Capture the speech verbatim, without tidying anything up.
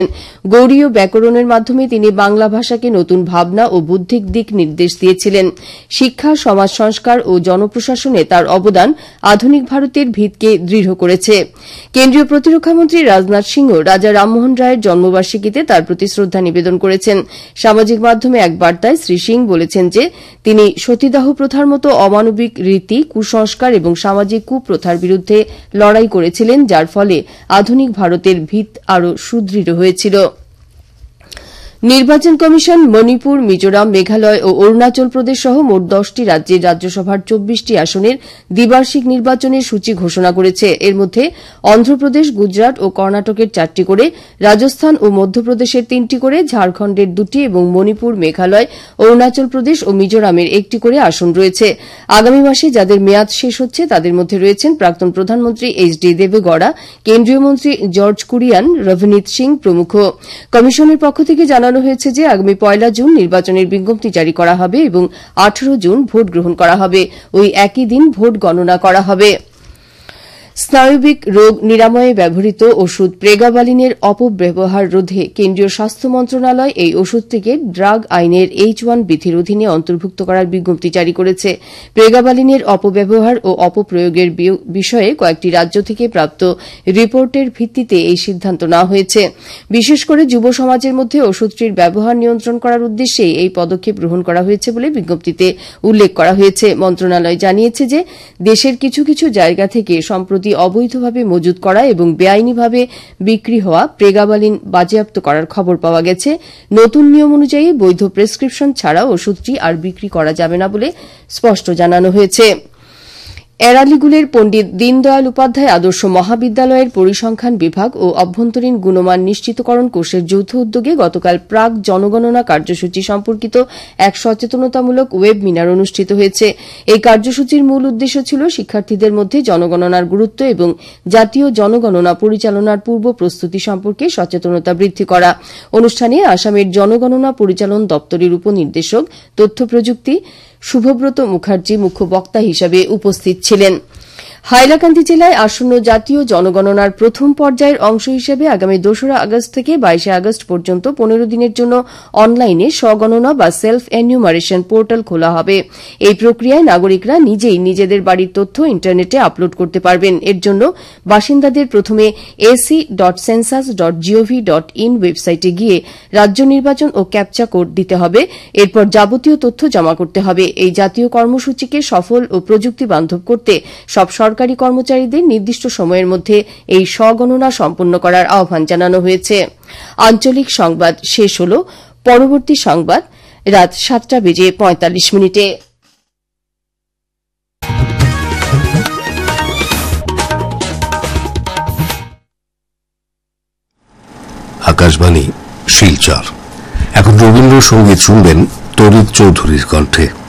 গৌড়ীয় ব্যাকরণের মাধ্যমে তিনি বাংলা ভাষাকে নতুন ভাবনা ও বুদ্ধিক দিক নির্দেশ দিয়েছিলেন। শিক্ষা, সমাজ সংস্কার ও জনপ্রশাসনে তার অবদান আধুনিক ভারতের ভিতকে দৃঢ় করেছে। কেন্দ্রীয় প্রতিরক্ষামন্ত্রী রাজনাথ সিংহ রাজা রামমোহন রায়ের জন্মবার্ষিকীতে তার প্রতি শ্রদ্ধা নিবেদন করেছেন। সামাজিক মাধ্যমে এক বার্তায় শ্রী সিং বলেছেন যে তিনি সতীদাহ প্রথার মতো অমানবিক রীতি, কুসংস্কার এবং সামাজিক কুপ্রথার বিরুদ্ধে লড়াই করেছিলেন, যার ফলে আধুনিক ভারতের ভিত আরও সুদৃঢ় হয়েছিল। নির্বাচন কমিশন মণিপুর, মিজোরাম, মেঘালয় ও অরুণাচল প্রদেশ সহ মোট দশটি রাজ্যের রাজ্যসভার চব্বিশটি আসনের দ্বিবার্ষিক নির্বাচনের সূচি ঘোষণা করেছে। এর মধ্যে অন্ধ্রপ্রদেশ, গুজরাট ও কর্ণাটকের চারটি করে, রাজস্থান ও মধ্যপ্রদেশের তিনটি করে, ঝাড়খণ্ডের দুটি এবং মণিপুর, মেঘালয়, অরুণাচল প্রদেশ ও মিজোরামের একটি করে আসন রয়েছে। আগামী মাসে যাদের মেয়াদ শেষ হচ্ছে তাদের মধ্যে রয়েছেন প্রাক্তন প্রধানমন্ত্রী এইচ ডি দেবেগৌড়া, কেন্দ্রীয় মন্ত্রী জর্জ কুরিয়ান, রভনীত সিং প্রমুখ। কমিশনের পক্ষ থেকে জানানো হয়েছে যে আগামী পয়লা জুন নির্বাচনের বিজ্ঞপ্তি জারি করা হবে এবং আঠারো জুন ভোট গ্রহণ করা হবে। ওই একই দিন ভোট গণনা করা হবে। স্নায়বিক রোগ নিরাময়ে ব্যবহৃত ওষুধ প্রেগাবালিনের অপব্যবহার রোধে কেন্দ্রীয় স্বাস্থ্য মন্ত্রণালয় এই ওষুধটিকে ড্রাগ আইনের এইচ ওয়ান বিধির অধীনে অন্তর্ভুক্ত করার বিজ্ঞপ্তি জারি করেছে। প্রেগাবালিনের অপব্যবহার ও অপপ্রয়োগের বিষয়ে কয়েকটি রাজ্য থেকে প্রাপ্ত রিপোর্টের ভিত্তিতে এই সিদ্ধান্ত নেওয়া হয়েছে। বিশেষ করে যুব সমাজের মধ্যে ওষুধটির ব্যবহার নিয়ন্ত্রণ করার উদ্দেশ্যে এই পদক্ষেপ গ্রহণ করা হয়েছে বলে বিজ্ঞপ্তিতে উল্লেখ করা হয়েছে। মন্ত্রণালয় জানিয়েছে যে দেশের কিছু কিছু জায়গা থেকে সম্প্রতি অবৈধভাবে মজুত করা এবং বেআইনিভাবে বিক্রি হওয়া প্রেগাবালিন বাজেয়াপ্ত করার খবর পাওয়া গেছে। নতুন নিয়ম অনুযায়ী বৈধ প্রেসক্রিপশন ছাড়া ওষুধটি আর বিক্রি করা যাবে না বলে স্পষ্ট জানানো হয়েছে। এরালিগুলের পণ্ডিত দীনদয়াল উপাধ্যায় আদর্শ মহাবিদ্যালয়ের পরিসংখ্যান বিভাগ ও অভ্যন্তরীণ গুণমান নিশ্চিতকরণ কোর্সের যৌথ উদ্যোগে গতকাল প্রাক জনগণনা কার্যসূচি সম্পর্কিত এক সচেতনতামূলক ওয়েবমিনার অনুষ্ঠিত হয়েছে। এই কার্যসূচির মূল উদ্দেশ্য ছিল শিক্ষার্থীদের মধ্যে জনগণনার গুরুত্ব এবং জাতীয় জনগণনা পরিচালনার পূর্ব প্রস্তুতি সম্পর্কে সচেতনতা বৃদ্ধি করা। অনুষ্ঠানে আসামের জনগণনা পরিচালন দপ্তরের উপনির্দেশক তথ্য প্রযুক্তি শুভব্রত মুখার্জি মুখ্য বক্তা হিসেবে উপস্থিত ছিলেন। হাইলাকান্দি জেলায় আসন্ন জাতীয় জনগণনার প্রথম পর্যায়ের অংশ হিসেবে আগামী দোসরা আগস্ট থেকে বাইশে আগস্ট পর্যন্ত পনেরো দিনের জন্য অনলাইনে স্বগণনা বা সেলফ এনিউমারেশন পোর্টাল খোলা হবে। এই প্রক্রিয়ায় নাগরিকরা নিজেই নিজেদের বাড়ির তথ্য ইন্টারনেটে আপলোড করতে পারবেন। এর জন্য বাসিন্দাদের প্রথমে AC dot census dot gov dot in ওয়েবসাইটে গিয়ে রাজ্য নির্বাচন ও ক্যাপচা কোড দিতে হবে। এরপর যাবতীয় তথ্য জমা করতে হবে। এই জাতীয় কর্মসূচিকে সফল ও প্রযুক্তি বান্ধব করতে সব সরকারি কর্মচারীদের নির্দিষ্ট সময়ের মধ্যে এই স্বগণনা সম্পন্ন করার আহ্বান জানানো হয়েছে। আঞ্চলিক সংবাদ শেষ হল। পরবর্তী সংবাদ রাত সাতটা বেজে পঁয়তাল্লিশ মিনিটে। আকাশবাণী শিলচর। এখন রবীন্দ্রসঙ্গীত শুনবেন তরিৎ চৌধুরীর কণ্ঠে।